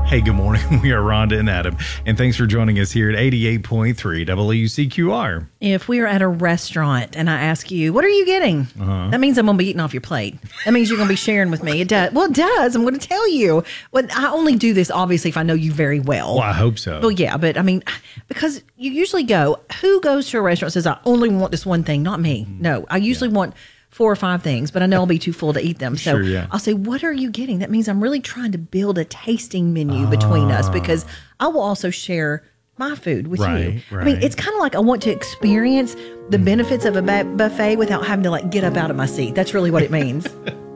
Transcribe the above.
Hey, good morning. We are Rhonda and Adam, and thanks for joining us here at 88.3 WCQR. If we are at a restaurant and I ask you, what are you getting? That means I'm going to be eating off your plate. That means you're going to be sharing with me. It does. Well, it does. I'm going to tell you. Well, I only do this, obviously, if I know you very well. Well, I hope so. Well, yeah, but I mean, because you usually go, who goes to a restaurant and says, I only want this one thing? Not me. No, I usually want 4 or 5 things, but I know I'll be too full to eat them. So Sure, yeah. I'll say, what are you getting? That means I'm really trying to build a tasting menu between us, because I will also share my food with you. Right. I mean, it's kind of like I want to experience the benefits of a buffet without having to like get up out of my seat. That's really what it means.